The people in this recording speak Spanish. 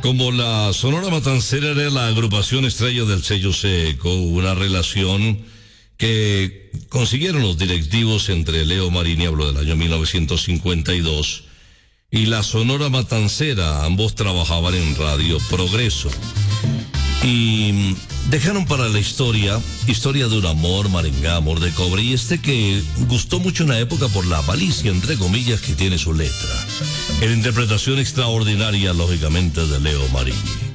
Como la Sonora Matancera era la agrupación estrella del sello Seco, una relación que consiguieron los directivos entre Leo Marini, hablo del año 1952, y la Sonora Matancera. Ambos trabajaban en Radio Progreso. Y dejaron para la historia de un amor, Marengá, amor de cobre, y que gustó mucho en la época por la malicia, entre comillas, que tiene su letra. En interpretación extraordinaria, lógicamente, de Leo Marini.